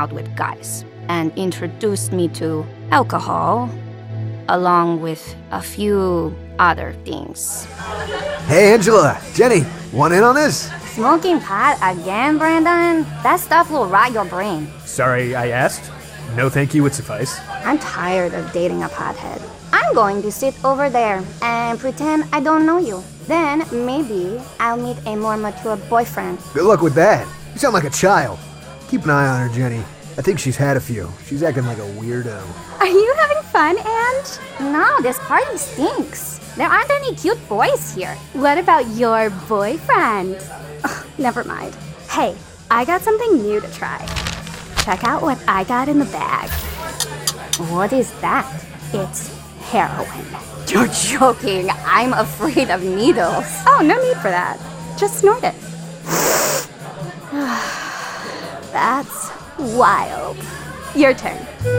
out with guys and introduced me to alcohol, along with a few other things. Hey, Angela, Jenny, want in on this? Smoking pot again, Brandon? That stuff will rot your brain. Sorry, I asked. No thank you would suffice. I'm tired of dating a pothead. I'm going to sit over there and pretend I don't know you. Then maybe I'll meet a more mature boyfriend. Good luck with that. You sound like a child. Keep an eye on her, Jenny. I think she's had a few. She's acting like a weirdo. Are you having fun, Ange? No, this party stinks. There aren't any cute boys here. What about your boyfriend? Ugh, never mind. Hey, I got something new to try. Check out what I got in the bag. What is that? It's heroin. You're joking. I'm afraid of needles. Oh, no need for that. Just snort it. That's wild. Your turn.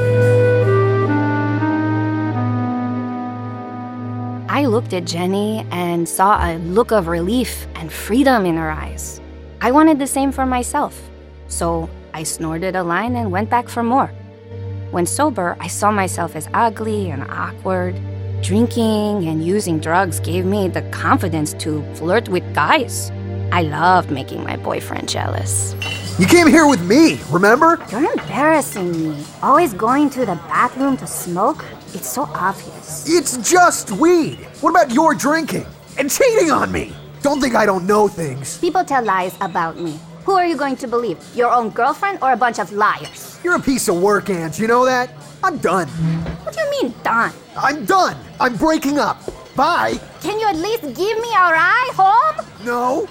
I looked at Jenny and saw a look of relief and freedom in her eyes. I wanted the same for myself, so I snorted a line and went back for more. When sober, I saw myself as ugly and awkward. Drinking and using drugs gave me the confidence to flirt with guys. I loved making my boyfriend jealous. You came here with me, remember? You're embarrassing me. Always going to the bathroom to smoke? It's so obvious. It's just weed. What about your drinking? And cheating on me? Don't think I don't know things. People tell lies about me. Who are you going to believe? Your own girlfriend or a bunch of liars? You're a piece of work, Ange, you know that? I'm done. What do you mean, done? I'm done. I'm breaking up. Bye. Can you at least give me a ride home? No.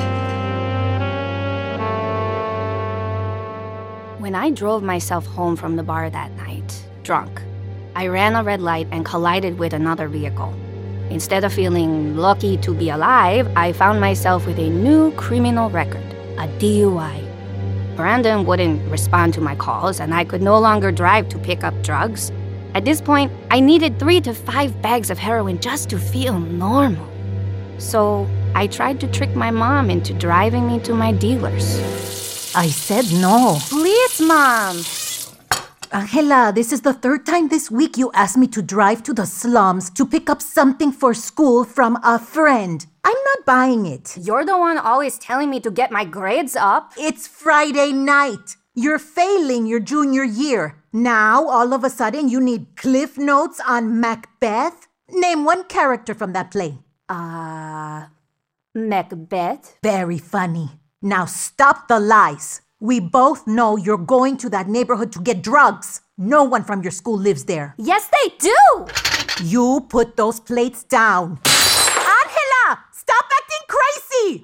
When I drove myself home from the bar that night, drunk, I ran a red light and collided with another vehicle. Instead of feeling lucky to be alive, I found myself with a new criminal record, a DUI. Brandon wouldn't respond to my calls, and I could no longer drive to pick up drugs. At this point, I needed 3 to 5 bags of heroin just to feel normal. So I tried to trick my mom into driving me to my dealers. I said no. Please, Mom. Angela, this is the 3rd time this week you asked me to drive to the slums to pick up something for school from a friend. I'm not buying it. You're the one always telling me to get my grades up. It's Friday night. You're failing your junior year. Now, all of a sudden, you need Cliff Notes on Macbeth? Name one character from that play. Macbeth? Very funny. Now stop the lies. We both know you're going to that neighborhood to get drugs. No one from your school lives there. Yes, they do! You put those plates down. Angela! Stop acting crazy!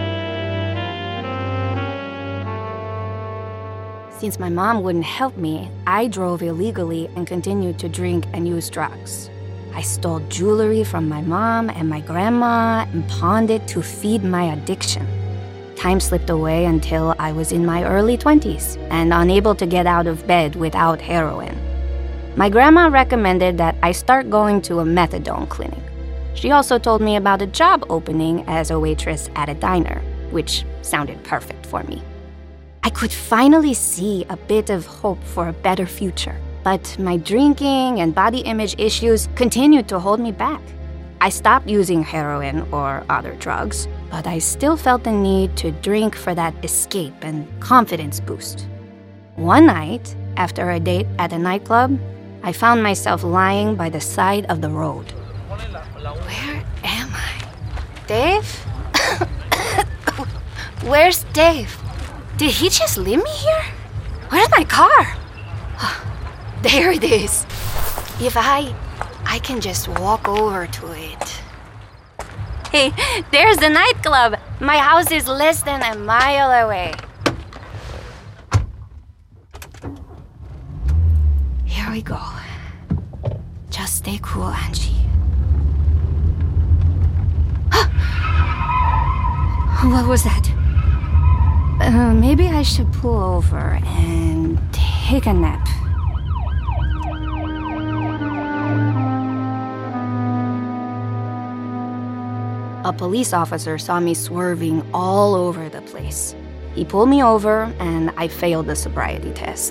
Since my mom wouldn't help me, I drove illegally and continued to drink and use drugs. I stole jewelry from my mom and my grandma and pawned it to feed my addiction. Time slipped away until I was in my early 20s and unable to get out of bed without heroin. My grandma recommended that I start going to a methadone clinic. She also told me about a job opening as a waitress at a diner, which sounded perfect for me. I could finally see a bit of hope for a better future, but my drinking and body image issues continued to hold me back. I stopped using heroin or other drugs, but I still felt the need to drink for that escape and confidence boost. One night, after a date at a nightclub, I found myself lying by the side of the road. Where am I? Dave? Where's Dave? Did he just leave me here? Where's my car? There it is. If I can just walk over to it. Hey, there's the nightclub. My house is less than a mile away. Here we go. Just stay cool, Angie. What was that? Maybe I should pull over and take a nap. A police officer saw me swerving all over the place. He pulled me over and I failed the sobriety test.